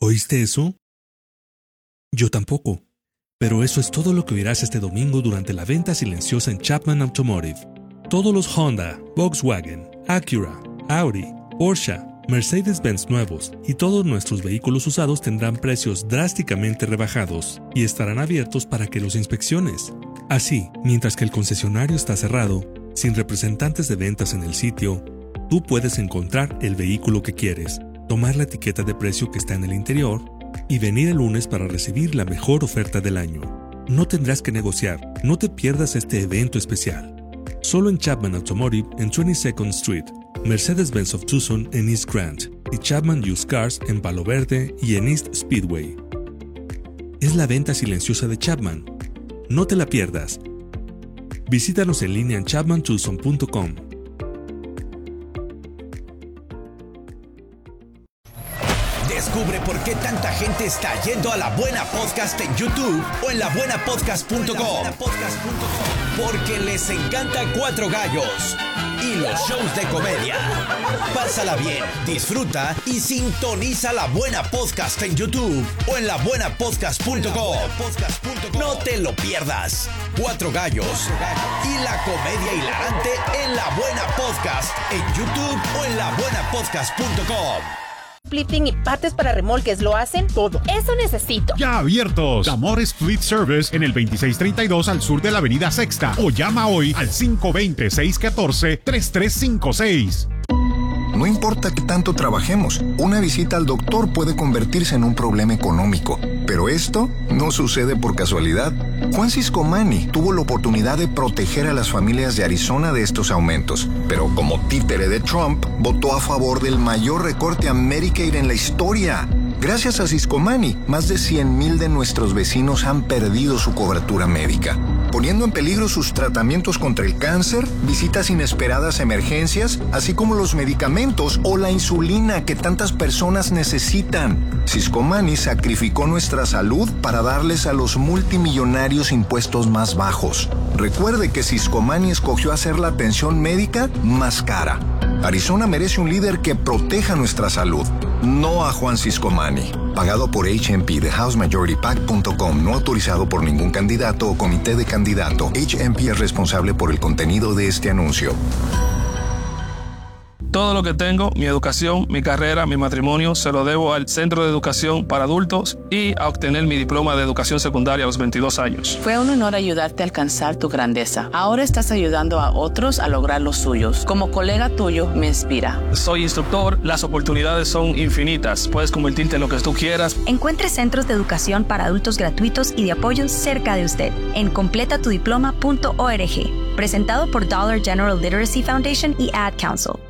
¿Oíste eso? Yo tampoco. Pero eso es todo lo que oirás este domingo durante la venta silenciosa en Chapman Automotive. Todos los Honda, Volkswagen, Acura, Audi, Porsche, Mercedes-Benz nuevos y todos nuestros vehículos usados tendrán precios drásticamente rebajados y estarán abiertos para que los inspecciones. Así, mientras que el concesionario está cerrado, sin representantes de ventas en el sitio, tú puedes encontrar el vehículo que quieres, tomar la etiqueta de precio que está en el interior y venir el lunes para recibir la mejor oferta del año. No tendrás que negociar, no te pierdas este evento especial. Solo en Chapman Automotive en 22nd Street, Mercedes-Benz of Tucson en East Grant y Chapman Used Cars en Palo Verde y en East Speedway. Es la venta silenciosa de Chapman. No te la pierdas. Visítanos en línea en chapmantucson.com. Descubre por qué tanta gente está yendo a La Buena Podcast en YouTube o en labuenapodcast.com. Porque les encanta Cuatro Gallos y los shows de comedia. Pásala bien, disfruta y sintoniza La Buena Podcast en YouTube o en labuenapodcast.com. No te lo pierdas. Cuatro Gallos y la comedia hilarante en La Buena Podcast en YouTube o en labuenapodcast.com. Flipping y partes para remolques, ¿lo hacen? Todo. Eso necesito. Ya abiertos. Amores Fleet Service en el 2632 al sur de la avenida Sexta. O llama hoy al 520-614-3356. No importa qué tanto trabajemos, una visita al doctor puede convertirse en un problema económico. Pero esto no sucede por casualidad. Juan Ciscomani tuvo la oportunidad de proteger a las familias de Arizona de estos aumentos. Pero como títere de Trump, votó a favor del mayor recorte a Medicaid en la historia. Gracias a Ciscomani, más de 100,000 de nuestros vecinos han perdido su cobertura médica, poniendo en peligro sus tratamientos contra el cáncer, visitas inesperadas a emergencias, así como los medicamentos o la insulina que tantas personas necesitan. Ciscomani sacrificó nuestra salud para darles a los multimillonarios impuestos más bajos. Recuerde que Ciscomani escogió hacer la atención médica más cara. Arizona merece un líder que proteja nuestra salud, no a Juan Ciscomani. Pagado por HMP de HouseMajorityPAC.com, no autorizado por ningún candidato o comité de candidato. HMP es responsable por el contenido de este anuncio. Todo lo que tengo, mi educación, mi carrera, mi matrimonio, se lo debo al Centro de Educación para Adultos y a obtener mi diploma de educación secundaria a los 22 años. Fue un honor ayudarte a alcanzar tu grandeza. Ahora estás ayudando a otros a lograr los suyos. Como colega tuyo, me inspira. Soy instructor, las oportunidades son infinitas. Puedes convertirte en lo que tú quieras. Encuentre centros de educación para adultos gratuitos y de apoyo cerca de usted en completatudiploma.org. Presentado por Dollar General Literacy Foundation y Ad Council.